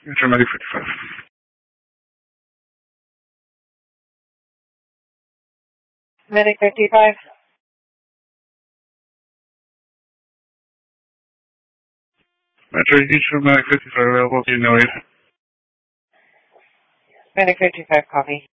Metro Medic 55. Medic 55. Metro Detroit Medic 55 available. Do you know it? Medic 55, copy.